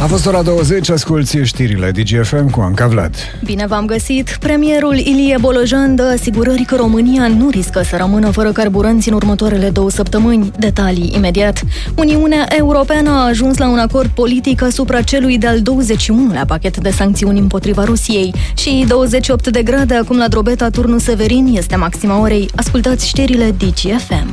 A fost ora 20, asculți știrile DGFM cu Anca Vlad. Bine v-am găsit! Premierul Ilie Bolojan dă asigurări că România nu riscă să rămână fără carburanți în următoarele 2 săptămâni. Detalii imediat. Uniunea Europeană a ajuns la un acord politic asupra celui de-al 21-lea pachet de sancțiuni împotriva Rusiei. Și 28 de grade acum la Drobeta, Turnul Severin, este maxima orei. Ascultați știrile DGFM.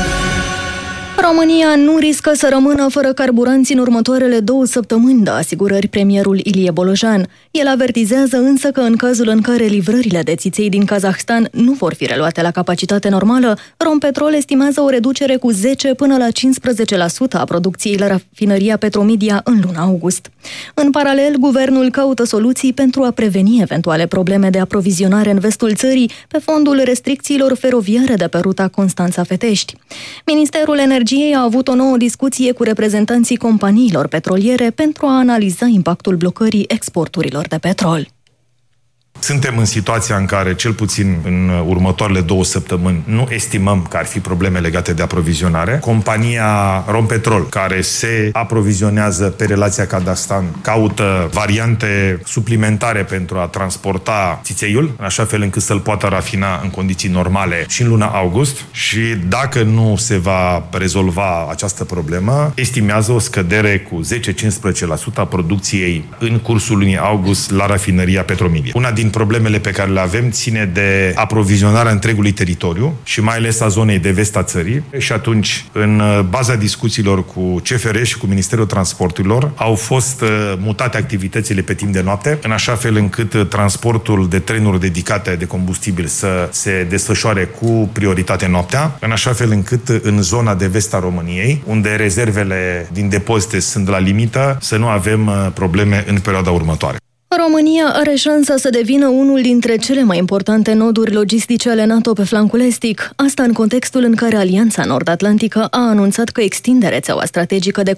România nu riscă să rămână fără carburanți în următoarele 2 săptămâni, dă asigurări premierul Ilie Bolojan. El avertizează însă că în cazul în care livrările de țiței din Kazahstan nu vor fi reluate la capacitate normală, Rompetrol estimează o reducere cu 10 până la 15% a producției la rafinăria Petromedia în luna august. În paralel, guvernul caută soluții pentru a preveni eventuale probleme de aprovizionare în vestul țării pe fondul restricțiilor feroviare de pe ruta Constanța-Fetești. Ministerul Energiei a avut o nouă discuție cu reprezentanții companiilor petroliere pentru a analiza impactul blocării exporturilor de petrol. Suntem în situația în care, cel puțin în următoarele 2 săptămâni, nu estimăm că ar fi probleme legate de aprovizionare. Compania Rompetrol, care se aprovizionează pe relația Kazahstan, caută variante suplimentare pentru a transporta țițeiul, în așa fel încât să-l poată rafina în condiții normale și în luna august. Și dacă nu se va rezolva această problemă, estimează o scădere cu 10-15% a producției în cursul lunii august la rafinăria Petromedia. Una din problemele pe care le avem ține de aprovizionarea întregului teritoriu și mai ales a zonei de vest a țării. Și atunci, în baza discuțiilor cu CFR și cu Ministerul Transporturilor, au fost mutate activitățile pe timp de noapte, în așa fel încât transportul de trenuri dedicate de combustibil să se desfășoare cu prioritate noaptea, în așa fel încât în zona de vest a României, unde rezervele din depozite sunt la limită, să nu avem probleme în perioada următoare. România are șansa să devină unul dintre cele mai importante noduri logistice ale NATO pe flancul estic. Asta în contextul în care Alianța Nord-Atlantică a anunțat că extinde rețeaua strategică de